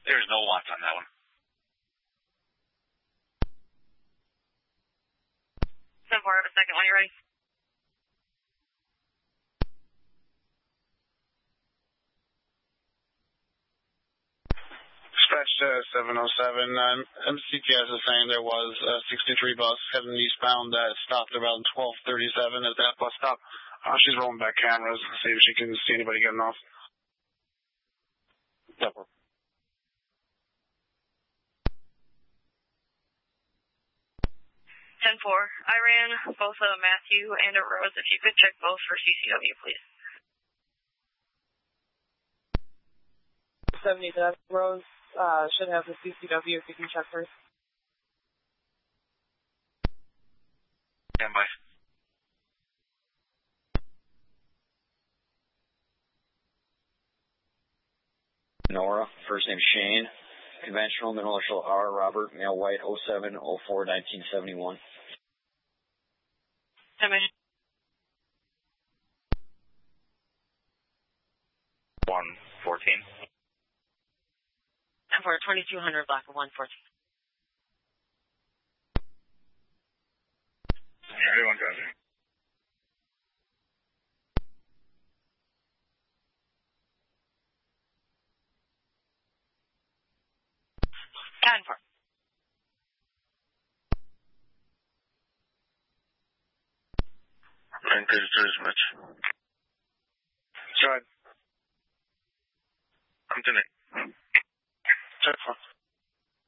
There's no watts on that one. 10-4, I have a second when you're ready. Dispatch to 707. MCTS is saying there was a 63 bus heading eastbound that stopped around 12:37 at that bus stop. She's rolling back cameras to see if she can see anybody getting off. 10-4. 10-4. I ran both a Matthew and a Rose. If you could check both for CCW, please. 70, that Rose should have the CCW if you can check first. Stand by. Nora, first name Shane. Conventional, middle initial R, Robert, male white, 07-04-1971. 114. 10-4, 2200 block of 114. Everyone does it. Ten four. And good as much. Go ahead. I'm doing it. Check 4.